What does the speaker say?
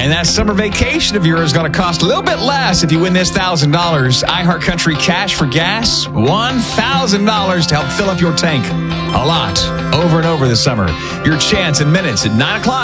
And that summer vacation of yours is going to cost a little bit less if you win this $1,000 iHeartCountry Cash for Gas. $1,000 to help fill up your tank. A lot. Over and over this summer. Your chance in minutes at 9 o'clock.